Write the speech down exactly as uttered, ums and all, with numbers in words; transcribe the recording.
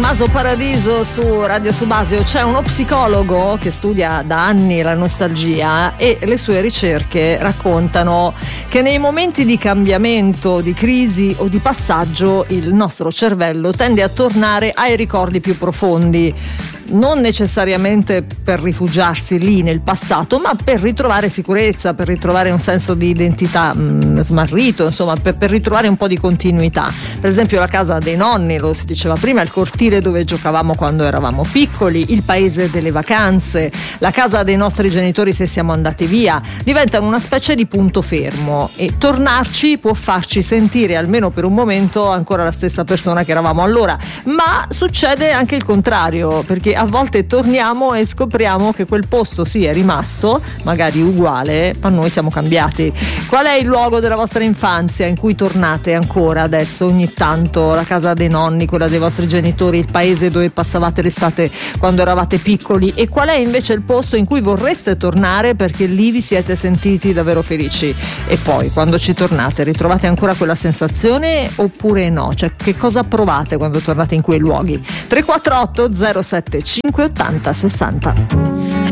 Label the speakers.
Speaker 1: Tommaso Paradiso su Radio Subasio. C'è uno psicologo che studia da anni la nostalgia e le sue ricerche raccontano che nei momenti di cambiamento, di crisi o di passaggio il nostro cervello tende a tornare ai ricordi più profondi, non necessariamente per rifugiarsi lì nel passato, ma per ritrovare sicurezza, per ritrovare un senso di identità mh, smarrito, insomma per, per ritrovare un po' di continuità. Per esempio la casa dei nonni, lo si diceva prima, il cortile dove giocavamo quando eravamo piccoli, il paese delle vacanze, la casa dei nostri genitori se siamo andati via, diventano una specie di punto fermo e tornarci può farci sentire almeno per un momento ancora la stessa persona che eravamo allora, ma succede anche il contrario, perché a volte torniamo e scopriamo che quel posto sì è rimasto, magari uguale, ma noi siamo cambiati. Qual è il luogo della vostra infanzia in cui tornate ancora adesso ogni tanto? La casa dei nonni, quella dei vostri genitori, il paese dove passavate l'estate quando eravate piccoli? E qual è invece il posto in cui vorreste tornare perché lì vi siete sentiti davvero felici? E poi quando ci tornate ritrovate ancora quella sensazione oppure no? Cioè che cosa provate quando tornate in quei luoghi? tre quattro otto zero sette cinque ottanta sessanta.